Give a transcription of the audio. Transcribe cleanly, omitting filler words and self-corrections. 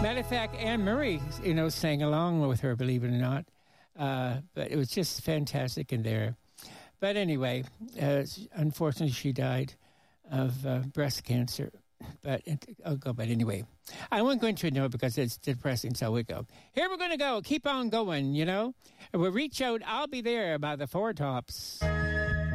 Matter of fact, Anne Murray, sang along with her, believe it or not. But it was just fantastic in there. But anyway, unfortunately, she died of breast cancer. But anyway, I won't go into it now because it's depressing, so we go. Here we're going to go. Keep on going, We'll reach out. I'll be there by the Four Tops.